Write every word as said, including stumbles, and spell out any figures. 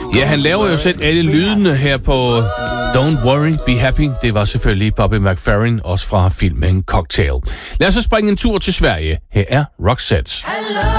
Ja, han laver jo selv alle lydene her på Don't Worry, Be Happy. Det var selvfølgelig Bobby McFerrin, også fra filmen Cocktail. Lad os så springe en tur til Sverige. Her er Roxette.